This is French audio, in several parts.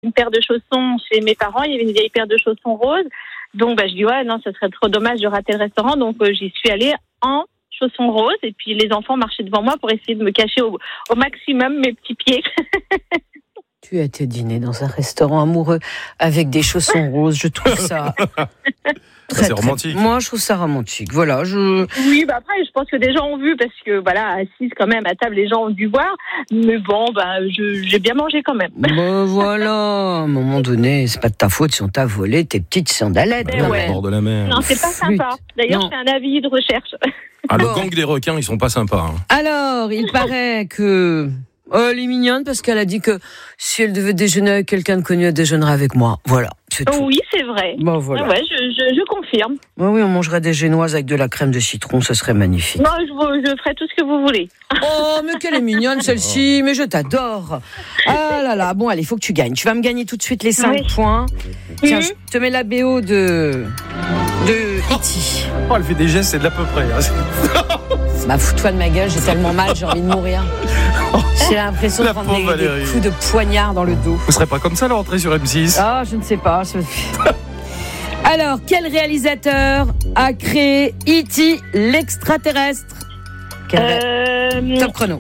une paire de chaussons chez mes parents. Il y avait une vieille paire de chaussons roses. Donc, je dis, ouais, non, ça serait trop dommage de rater le restaurant. Donc, j'y suis allée en chaussons roses. Et puis, les enfants marchaient devant moi pour essayer de me cacher au maximum mes petits pieds. Tu as été dîner dans un restaurant amoureux avec des chaussons roses. Je trouve ça... C'est romantique. Moi, je trouve ça romantique. Voilà, Oui, après, je pense que des gens ont vu parce que, assise quand même à table, les gens ont dû voir. Mais bon, j'ai bien mangé quand même. Voilà, à un moment donné, c'est pas de ta faute si on t'a volé tes petites sandalettes. Ouais. Au bord de la mer. Non, c'est pas sympa. D'ailleurs, je fais un avis de recherche. Le gang des requins, ils sont pas sympas. Alors, il paraît que... elle est mignonne parce qu'elle a dit que si elle devait déjeuner avec quelqu'un de connu, elle déjeunerait avec moi. Voilà, c'est tout. Oui, c'est vrai. Bon, voilà. Ouais, je confirme. Oui, on mangerait des génoises avec de la crème de citron, ce serait magnifique. Non, je ferai tout ce que vous voulez. Oh, mais qu'elle est mignonne celle-ci, mais je t'adore. Ah là là, bon allez, il faut que tu gagnes. Tu vas me gagner tout de suite les 5 points. Tiens, je te mets la BO de E.T. Oh, elle fait des gestes, c'est de l'à peu près. Fous-toi de ma gueule, j'ai tellement mal, j'ai envie de mourir. J'ai l'impression de prendre des coups de poignard dans le dos. Vous serez pas comme ça, la rentrée sur M6 ? Ah, je ne sais pas. Alors, quel réalisateur a créé E.T. l'extraterrestre ? Top chrono.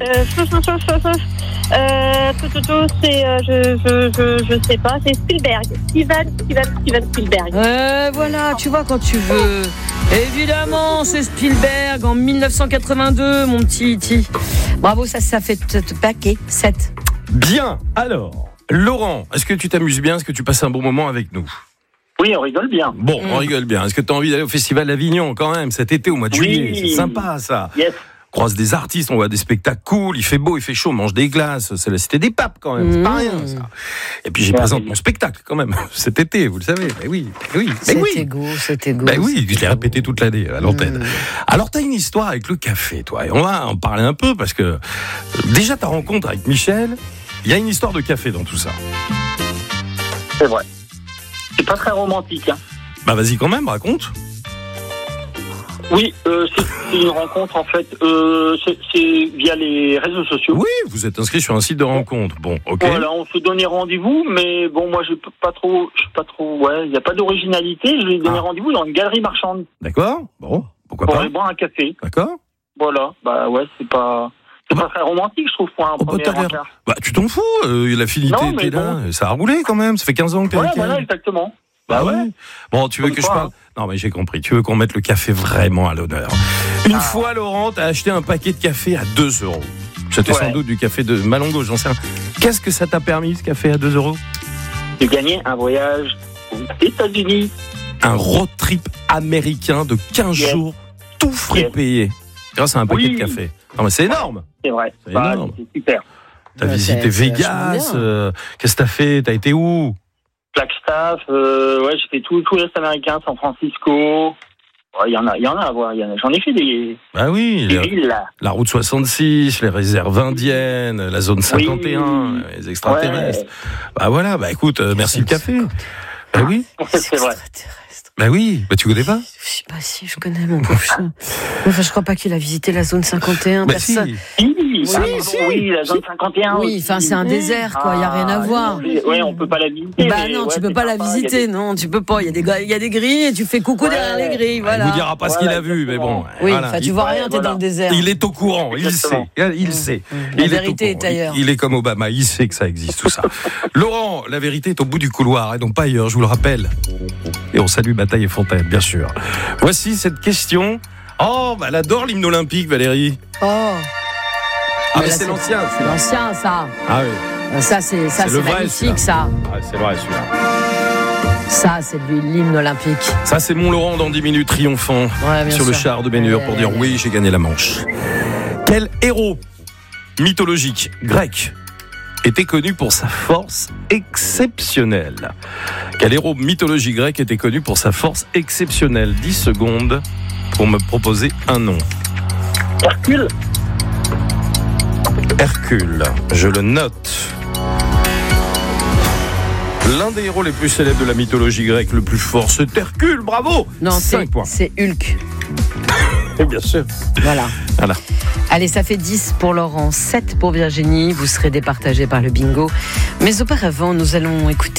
Je sais pas, c'est Spielberg. Steven Spielberg. Voilà, tu vois quand tu veux. Évidemment, c'est Spielberg en 1982, mon petit E.T. Bravo, ça fait te paquet, 7. Bien, alors, Laurent, est-ce que tu t'amuses bien ? Est-ce que tu passes un bon moment avec nous ? Oui, on rigole bien. Bon, on rigole bien. Est-ce que tu as envie d'aller au Festival d'Avignon quand même cet été au mois de juillet ? C'est sympa ça. Yes. On croise des artistes, on voit des spectacles cool, il fait beau, il fait chaud, on mange des glaces, c'est la cité des papes quand même, c'est pas rien ça. Et puis j'y présente mon spectacle quand même, cet été, vous le savez, mais oui. C'est égo. Ben oui, je l'ai répété toute l'année à l'antenne. Alors t'as une histoire avec le café, toi, et on va en parler un peu parce que déjà ta rencontre avec Michel, il y a une histoire de café dans tout ça. C'est vrai. C'est pas très romantique, hein. Bah vas-y quand même, raconte. Oui, c'est une rencontre en fait, c'est via les réseaux sociaux. Oui, vous êtes inscrit sur un site de rencontre. Bon, ok. Voilà, on se donnait rendez-vous, mais bon, moi je suis pas trop, il n'y a pas d'originalité. Je lui ai donné rendez-vous dans une galerie marchande. D'accord. Bon, pourquoi pour pas. aller boire un café. D'accord. Voilà, c'est pas très romantique, je trouve, pour un premier regard. Bah, tu t'en fous, l'affinité était là, ça a roulé quand même, ça fait 15 ans que t'es avec elle. Voilà, exactement. Bah ouais. Bon, tu veux que je parle ? Non, mais j'ai compris. Tu veux qu'on mette le café vraiment à l'honneur. Une fois, Laurent, t'as acheté un paquet de café à 2 €. C'était sans doute du café de Malongo, j'en sais rien. Qu'est-ce que ça t'a permis, ce café à 2 €? De gagner un voyage aux États-Unis. Un road trip américain de 15 jours, tout frais payé, grâce à un paquet de café. Non, mais c'est énorme. C'est vrai. C'est énorme. C'est super. T'as visité Vegas, qu'est-ce que t'as fait ? T'as été où ? Flagstaff, j'ai fait tout l'Est américain, San Francisco. Il y en a à voir. J'en ai fait des. Bah oui, des villes là. La route 66, les réserves indiennes, la zone 51, les extraterrestres. Bah voilà, bah écoute, merci le café. Bah oui. C'est vrai. Bah oui, bah tu connais pas ? Je sais pas si je connais mon pauvre chat. Enfin, je crois pas qu'il a visité la zone 51. Bah si. Oui, la zone 51. Oui, enfin c'est un désert quoi, il y a rien à voir. Oui, on peut pas la visiter. Bah non, tu peux pas la visiter, non, tu peux pas. Il y a des grilles et tu fais coucou derrière les grilles, voilà. Il vous dira pas ce qu'il a vu, mais bon. Oui, enfin tu vois rien, t'es dans le désert. Il est au courant, il sait. La vérité est ailleurs. Il est comme Obama, il sait que ça existe tout ça. Laurent, la vérité est au bout du couloir et non pas ailleurs, je vous le rappelle. Et on salue Bataille et Fontaine, bien sûr. Voici cette question. Oh, bah elle adore l'hymne olympique, Valérie. Oh. Ah, mais c'est l'ancien. C'est l'ancien, ça. Ah oui. Ça, c'est magnifique, ça. Ah, c'est vrai, celui-là. Ça, c'est l'hymne olympique. Ça, c'est mon Laurent dans 10 minutes triomphant sur le char de Bénur pour dire oui, j'ai gagné la Manche. Quel héros mythologique grec était connu pour sa force exceptionnelle? Quel héros mythologique grec était connu pour sa force exceptionnelle? 10 secondes pour me proposer un nom. Hercule, je le note. L'un des héros les plus célèbres de la mythologie grecque, le plus fort, c'est Hercule, bravo. Non, 5 points. C'est Hulk. Bien sûr. Voilà. Allez, ça fait 10 pour Laurent, 7 pour Virginie. Vous serez départagés par le bingo. Mais auparavant, nous allons écouter